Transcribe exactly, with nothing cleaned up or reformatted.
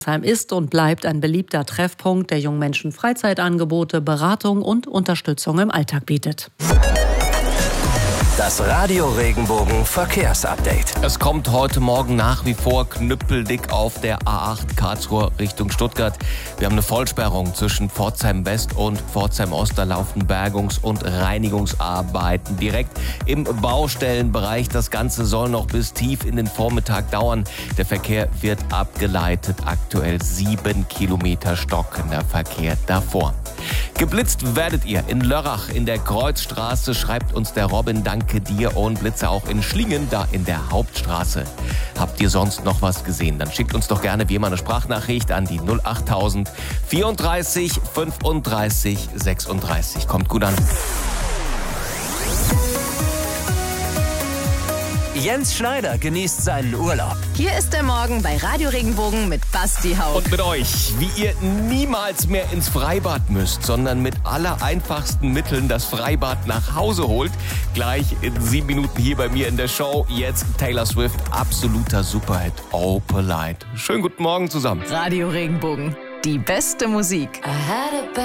Pforzheim ist und bleibt ein beliebter Treffpunkt, der jungen Menschen Freizeitangebote, Beratung und Unterstützung im Alltag bietet. Das Radio Regenbogen Verkehrsupdate. Es kommt heute Morgen nach wie vor knüppeldick auf der A acht Karlsruhe Richtung Stuttgart. Wir haben eine Vollsperrung zwischen Pforzheim West und Pforzheim Ost. Da laufen Bergungs- und Reinigungsarbeiten direkt im Baustellenbereich. Das Ganze soll noch bis tief in den Vormittag dauern. Der Verkehr wird abgeleitet. Aktuell sieben Kilometer stockender Verkehr davor. Geblitzt werdet ihr in Lörrach in der Kreuzstraße, schreibt uns der Robin, danke dir, und Blitze auch in Schlingen, da in der Hauptstraße. Habt ihr sonst noch was gesehen? Dann schickt uns doch gerne wie immer eine Sprachnachricht an die null achttausend vierunddreißig fünfunddreißig sechsunddreißig. Kommt gut an. Jens Schneider genießt seinen Urlaub. Hier ist der Morgen bei Radio Regenbogen mit Basti Haug. Und mit euch, wie ihr niemals mehr ins Freibad müsst, sondern mit aller einfachsten Mitteln das Freibad nach Hause holt. Gleich in sieben Minuten hier bei mir in der Show. Jetzt Taylor Swift, absoluter Superhit, Oh Polite. Schönen guten Morgen zusammen. Radio Regenbogen, die beste Musik.